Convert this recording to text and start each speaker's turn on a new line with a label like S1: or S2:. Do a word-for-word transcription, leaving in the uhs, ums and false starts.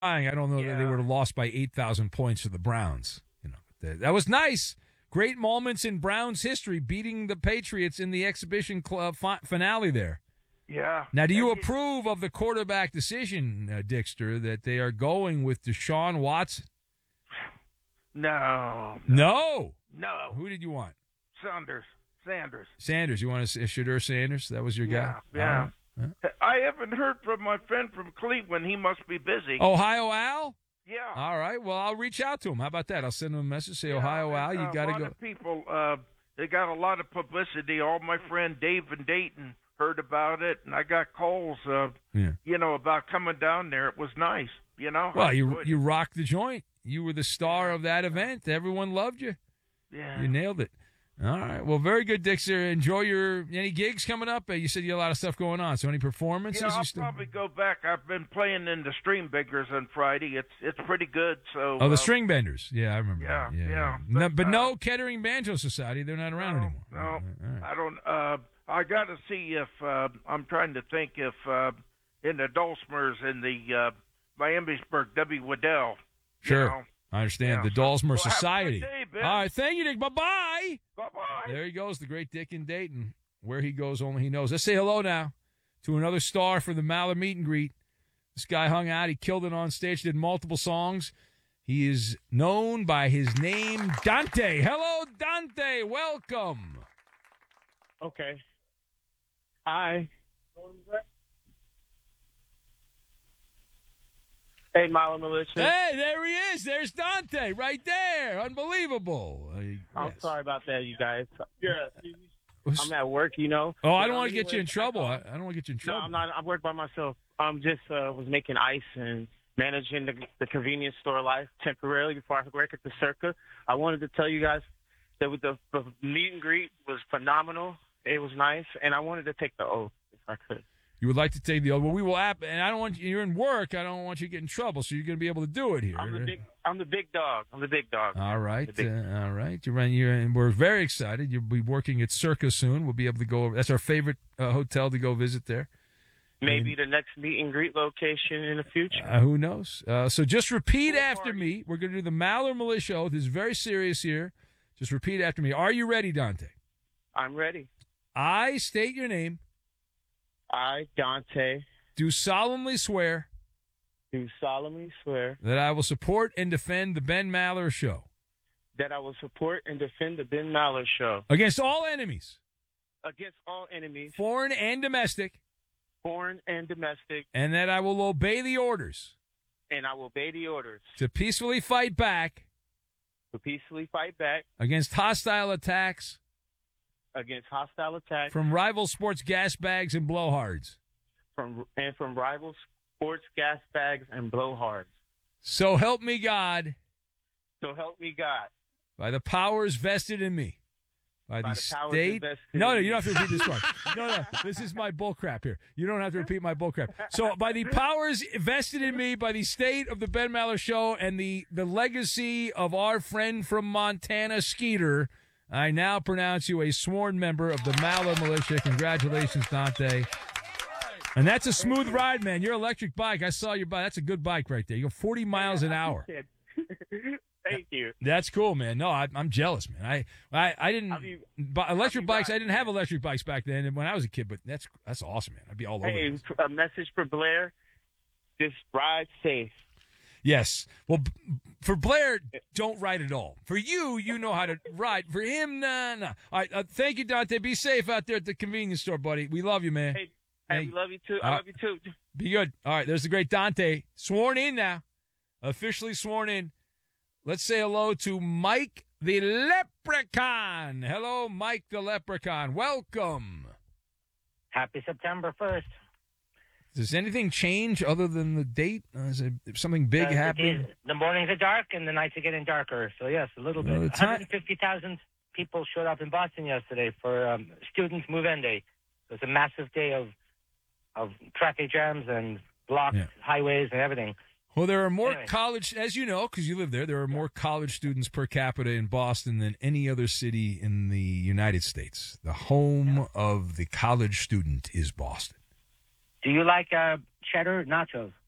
S1: I don't know
S2: Yeah.
S1: that they would have lost by eight thousand points to the Browns. You know, that, that was nice. Great moments in Browns history, beating the Patriots in the exhibition club fi- finale there.
S2: Yeah.
S1: Now, do you
S2: And it-
S1: approve of the quarterback decision, uh, Dixter, that they are going with Deshaun Watson?
S2: No.
S1: No.
S2: No.
S1: Who did you want?
S2: Sanders. Sanders.
S1: Sanders. You want to Shadur Sanders? That was your
S2: Yeah.
S1: guy?
S2: Yeah.
S1: All right.
S2: I haven't heard from my friend from Cleveland. He must be busy.
S1: Ohio Al?
S2: Yeah.
S1: All right. Well, I'll reach out to him. How about that? I'll send him a message. Say,
S2: Yeah,
S1: Ohio Al,
S2: and,
S1: you
S2: uh,
S1: got to
S2: A lot
S1: go.
S2: of people, uh, they got a lot of publicity. All my friend Dave and Dayton heard about it, and I got calls, uh,
S1: Yeah.
S2: you know, about coming down there. It was nice, you know.
S1: Well,
S2: I
S1: you
S2: enjoyed
S1: you
S2: it.
S1: rocked the joint. You were the star of that event. Everyone loved you.
S2: Yeah.
S1: You nailed it. All right. Well, very good, Dixter. Enjoy your any gigs coming up. Uh, You said you had a lot of stuff going on. So any performances?
S2: Yeah,
S1: you
S2: I'll
S1: still-
S2: probably go back. I've been playing in the Stream Biggers on Friday. It's it's pretty good. So
S1: Oh, the
S2: uh,
S1: String Benders. Yeah, I remember.
S2: Yeah,
S1: that. yeah.
S2: yeah.
S1: No,
S2: But,
S1: but
S2: uh,
S1: no Kettering Banjo Society. They're not around
S2: no,
S1: anymore.
S2: No,
S1: All right, all right.
S2: I don't. Uh, I got to see if uh, I'm trying to think if uh, in the Dulcimers in the uh, Miamisburg W. Waddell. you
S1: Sure.
S2: know.
S1: I understand.
S2: Yeah.
S1: The Dulcimer
S2: Well, have a good
S1: Society.
S2: day, Ben.
S1: All right. Thank you, Dick. Bye-bye.
S2: Bye bye.
S1: There he goes, the great Dick in Dayton. Where he goes, only he knows. Let's say hello now to another star for the Maller meet and greet. This guy hung out. He killed it on stage, did multiple songs. He is known by his name, Dante. Hello, Dante. Welcome.
S3: Okay. Hi. Hey, Milo Militia.
S1: Hey, there he is. There's Dante right there. Unbelievable. Uh,
S3: I'm
S1: yes.
S3: sorry about that, you guys. Yeah.
S1: Was-
S3: I'm at work, you know.
S1: Oh, I
S3: But
S1: don't want to get you in
S3: anyway,
S1: trouble. I,
S3: I-
S1: I don't want to get you in
S3: No,
S1: trouble.
S3: I'm not. I work by myself. I'm just uh, was making ice and managing the, the convenience store life temporarily before I work at the Circa. I wanted to tell you guys that with the, the meet and greet was phenomenal. It was nice, and I wanted to take the oath if I could.
S1: You would like to take the oath. Well, we will app, and I don't want you, you're in work. I don't want you to get in trouble, so you're going to be able to do it here.
S3: I'm the big. I'm the big dog. I'm the big dog.
S1: All right,
S3: The big-
S1: uh, all right. You're running. You're, and we're very excited. You'll be working at Circa soon. We'll be able to go over. That's our favorite uh, hotel to go visit there.
S3: Maybe the next meet and greet location in the future.
S1: Uh, who knows? Uh, so just repeat
S3: Pool
S1: after
S3: party.
S1: me. We're going to do the Maller Militia oath. This is very serious here. Just repeat after me. Are you ready, Dante?
S3: I'm ready.
S1: I state your name.
S3: I, Dante,
S1: Do solemnly swear
S3: do solemnly swear
S1: that I will support and defend the Ben Maller Show
S3: that I will support and defend the Ben Maller Show
S1: against all enemies,
S3: against all enemies,
S1: foreign and domestic,
S3: foreign and domestic,
S1: and that I will obey the orders
S3: and I will obey the orders
S1: to peacefully fight back
S3: to peacefully fight back
S1: against hostile attacks
S3: against hostile attacks
S1: from rival sports gas bags and blowhards.
S3: from and from rival sports gas bags and blowhards.
S1: So help me God,
S3: So help me God.
S1: by the powers vested in me, by,
S3: By
S1: the,
S3: the powers
S1: state.
S3: invested
S1: No, no,
S3: in
S1: you don't
S3: me.
S1: have to repeat this part. No, no, this is my bull crap here. You don't have to repeat my bull crap. So by the powers vested in me, by the state of the Ben Maller Show, and the the legacy of our friend from Montana, Skeeter, I now pronounce you a sworn member of the Maller Militia. Congratulations, Dante. And that's a smooth ride, man. Your electric bike, I saw your bike. That's a good bike right there. You go forty miles an hour.
S3: Thank you.
S1: That's cool, man. No, I, I'm jealous, man. I, I, I didn't
S3: I'll be-
S1: bu- electric
S3: I'll be
S1: bikes. I
S3: riding,
S1: didn't have electric bikes back then, and when I was a kid. But that's that's awesome, man. I'd be all over.
S3: Hey,
S1: this.
S3: a message for Blair. Just ride safe.
S1: Yes. Well, b- for Blair, don't ride at all. For you, you know how to ride. For him, nah, nah. All right. Uh, thank you, Dante. Be safe out there at the convenience store, buddy. We love you, man.
S3: Hey, hey,
S1: Hey.
S3: we love you too. I
S1: Uh,
S3: love you too.
S1: Be good. All right. There's the great Dante. Sworn in now. Officially sworn in. Let's say hello to Mike the Leprechaun. Hello, Mike the Leprechaun. Welcome.
S4: Happy September first.
S1: Does anything change other than the date? Uh, is it something big
S4: Uh, the
S1: happening?
S4: days- The mornings are dark and the nights are getting darker. So, yes, a little
S1: Well,
S4: bit.
S1: the time-
S4: one hundred fifty thousand people showed up in Boston yesterday for um, Students Move-In Day. It was a massive day of of traffic jams and blocked
S1: Yeah.
S4: highways and everything.
S1: Well, there are more
S4: Anyway.
S1: college, as you know, because you live there, there are more college students per capita in Boston than any other city in the United States. The home of the college student is Boston.
S4: Do you like uh, cheddar nachos?